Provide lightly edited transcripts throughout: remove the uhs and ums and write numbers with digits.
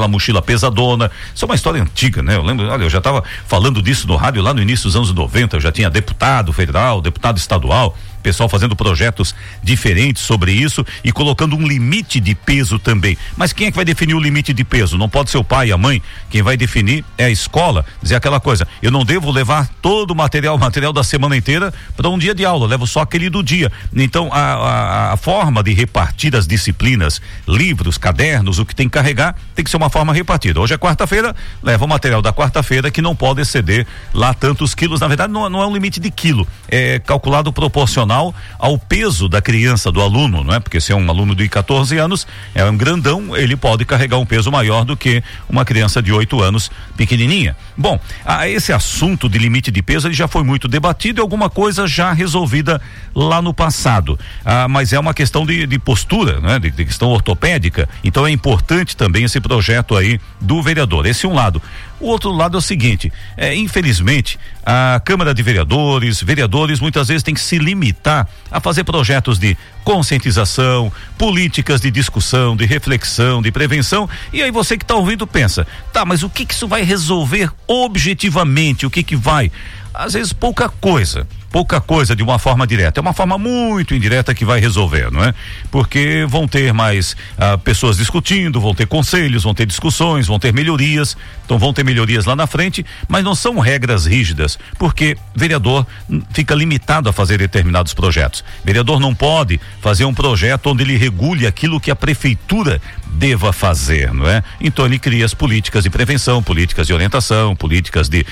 aquela mochila pesadona. Isso é uma história antiga, né? Eu lembro, olha, eu já estava falando disso no rádio lá no início dos anos 90, eu já tinha deputado federal, deputado estadual, pessoal fazendo projetos diferentes sobre isso e colocando um limite de peso também. Mas quem é que vai definir o limite de peso? Não pode ser o pai e a mãe. Quem vai definir é a escola. Dizer aquela coisa, eu não devo levar todo o material da semana inteira para um dia de aula, levo só aquele do dia. Então a forma de repartir as disciplinas, livros, cadernos, o que tem que carregar, tem que ser uma forma repartida. Hoje é quarta-feira, leva o material da quarta-feira que não pode exceder lá tantos quilos. Na verdade não é um limite de quilo, é calculado proporcional ao peso da criança, do aluno, não é? Porque se é um aluno de 14 anos, é um grandão, ele pode carregar um peso maior do que uma criança de 8 anos pequenininha. Bom, esse assunto de limite de peso ele já foi muito debatido e alguma coisa já resolvida lá no passado, mas é uma questão de postura, né? De questão ortopédica, então é importante também esse projeto aí do vereador, esse é um lado. O outro lado é o seguinte, infelizmente a Câmara de vereadores muitas vezes tem que se limitar a fazer projetos de conscientização, políticas de discussão, de reflexão, de prevenção, e aí você que está ouvindo pensa, tá, mas o que isso vai resolver objetivamente, o que vai? Às vezes pouca coisa de uma forma direta, é uma forma muito indireta que vai resolver, não é? Porque vão ter mais pessoas discutindo, vão ter conselhos, vão ter discussões, vão ter melhorias, então vão ter melhorias lá na frente, mas não são regras rígidas, porque vereador fica limitado a fazer determinados projetos. Vereador não pode fazer um projeto onde ele regule aquilo que a prefeitura deva fazer, não é? Então ele cria as políticas de prevenção, políticas de orientação, políticas de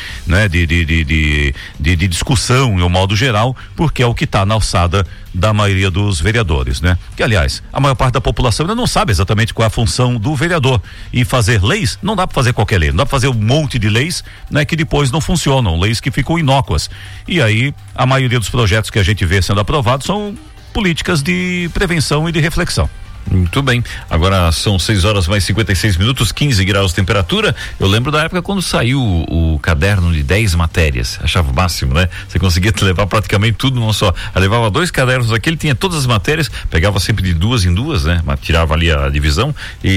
discussão em um modo geral, porque é o que está na alçada da maioria dos vereadores, né? Que aliás, a maior parte da população ainda não sabe exatamente qual é a função do vereador, e fazer leis, não dá para fazer qualquer lei, não dá para fazer um monte de leis, né? Que depois não funcionam, leis que ficam inócuas, e aí a maioria dos projetos que a gente vê sendo aprovados são políticas de prevenção e de reflexão. Muito bem, agora são 6 horas mais 56 minutos, 15 graus de temperatura. Eu lembro da época quando saiu o caderno de 10 matérias, achava o máximo, né? Você conseguia levar praticamente tudo num só. Eu levava 2 cadernos aqui, ele tinha todas as matérias, pegava sempre de 2 em 2, né? Tirava ali a divisão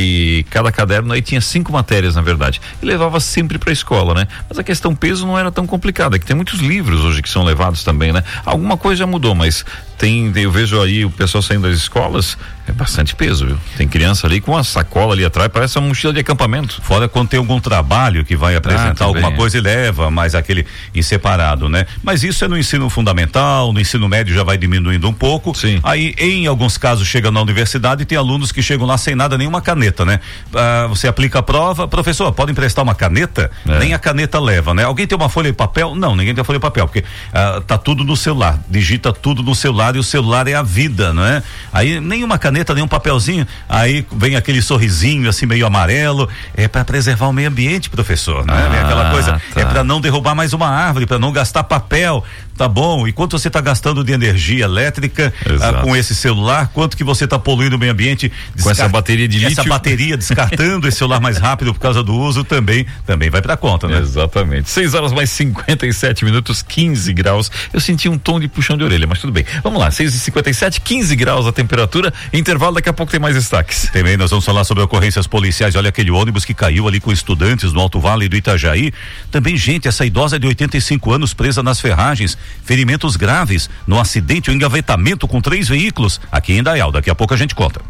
e cada caderno aí tinha 5 matérias, na verdade, e levava sempre pra escola, né? Mas a questão peso não era tão complicada, que tem muitos livros hoje que são levados também, né? Alguma coisa já mudou, mas eu vejo aí o pessoal saindo das escolas, é bastante peso, viu? Tem criança ali com a sacola ali atrás, parece uma mochila de acampamento. Fora quando tem algum trabalho que vai apresentar alguma coisa e leva, mas aquele em separado, né? Mas isso é no ensino fundamental, no ensino médio já vai diminuindo um pouco. Sim. Aí, em alguns casos, chega na universidade e tem alunos que chegam lá sem nada, nenhuma caneta, né? Você aplica a prova, professor, pode emprestar uma caneta? Nem a caneta leva, né? Alguém tem uma folha de papel? Não, ninguém tem folha de papel, porque tá tudo no celular, digita tudo no celular e o celular é a vida, não é? Aí nenhuma caneta, nenhum papelzinho, aí vem aquele sorrisinho assim meio amarelo, é para preservar o meio ambiente, professor, né? Vem aquela coisa, é para não derrubar mais uma árvore, para não gastar papel, tá bom? E quanto você tá gastando de energia elétrica com esse celular, quanto que você tá poluindo o meio ambiente com essa bateria de lítio, essa bateria descartando esse celular mais rápido por causa do uso também vai pra conta, né? Exatamente. 6 horas mais 57 minutos, 15 graus. Eu senti um tom de puxão de orelha, mas tudo bem. Vamos lá, 6h57, 15 graus a temperatura. Intervalo, daqui a pouco tem mais destaques. Também nós vamos falar sobre ocorrências policiais. Olha aquele ônibus que caiu ali com estudantes no Alto Vale do Itajaí. Também, gente, essa idosa de 85 anos presa nas ferragens, ferimentos graves no acidente, o engavetamento com 3 veículos aqui em Indaial. Daqui a pouco a gente conta.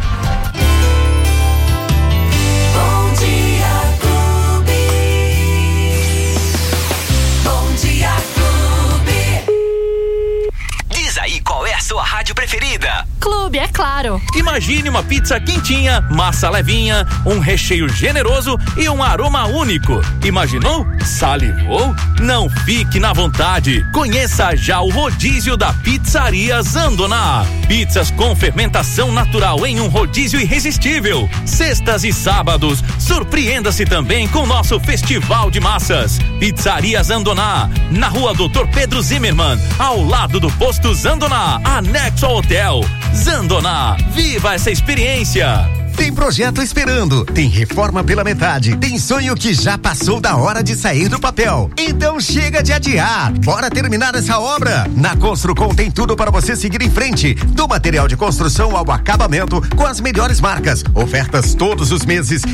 Qual é a sua rádio preferida? Clube, é claro. Imagine uma pizza quentinha, massa levinha, um recheio generoso e um aroma único. Imaginou? Salivou? Não fique na vontade. Conheça já o rodízio da Pizzaria Zandoná. Pizzas com fermentação natural em um rodízio irresistível. Sextas e sábados, surpreenda-se também com nosso festival de massas. Pizzaria Zandoná, na rua Dr. Pedro Zimmermann, ao lado do posto Zandoná, anexo ao hotel. Zandoná, viva essa experiência! Tem projeto esperando, tem reforma pela metade, tem sonho que já passou da hora de sair do papel. Então chega de adiar, bora terminar essa obra. Na Construcom tem tudo para você seguir em frente, do material de construção ao acabamento com as melhores marcas, ofertas todos os meses